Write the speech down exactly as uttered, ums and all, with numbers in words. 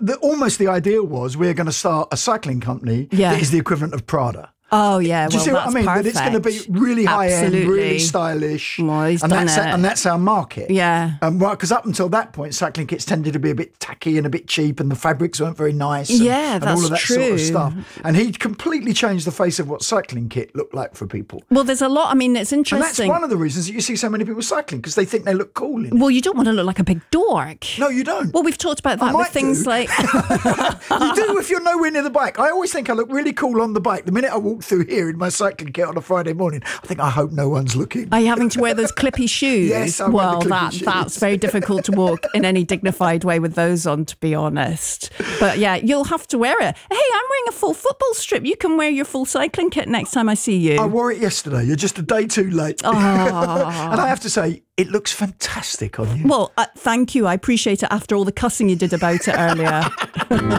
the, almost the idea was we're going to start a cycling company yeah. that is the equivalent of Prada. Oh, yeah. Do you well, see what I mean? Perfect. That it's going to be really high-end, really stylish. Well, he's and, done that's it. Our, and that's our market. Yeah. Um, well, because up until that point, cycling kits tended to be a bit tacky and a bit cheap and the fabrics weren't very nice. And, yeah, and that's all of that true. sort of stuff. And he completely changed the face of what cycling kit looked like for people. Well, there's a lot. I mean, it's interesting. And that's one of the reasons that you see so many people cycling, because they think they look cool in it. Well, you don't want to look like a big dork. No, you don't. Well, we've talked about I that with might things do. like... You do if you're nowhere near the bike. I always think I look really cool on the bike. The minute I walk through here in my cycling kit on a Friday morning, I think, I hope no one's looking. Are you having to wear those clippy shoes? Yes, I well, wear the clippy that shoes. that's very difficult to walk in any dignified way with those on, to be honest. But yeah, you'll have to wear it. Hey, I'm wearing a full football strip. You can wear your full cycling kit next time I see you. I wore it yesterday. You're just a day too late. Oh. And I have to say, it looks fantastic on you. Well, uh, thank you. I appreciate it after all the cussing you did about it earlier.